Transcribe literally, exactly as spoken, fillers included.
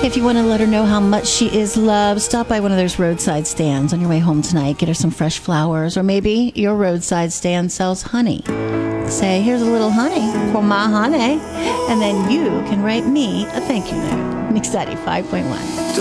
If you want to let her know how much she is loved, stop by one of those roadside stands on your way home tonight. Get her some fresh flowers, or maybe your roadside stand sells honey. Say, here's a little honey for my honey, and then you can write me a thank you note. Mix ninety-five point one.